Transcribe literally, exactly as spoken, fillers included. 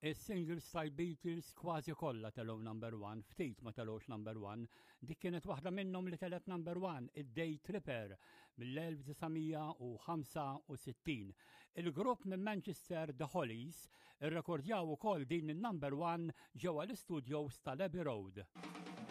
Is-singles tal-Beatles kważi kollha telgħu number one, ftit ma telgħux number one, dik kienet waħda minnhom li telet number one, id-Day Tripper mill-elf-tisa' Il-grupp minn Manchester The Hollies irrekordjaw ukoll din in-number one ġewwa l-istudios tal-Abbey Road.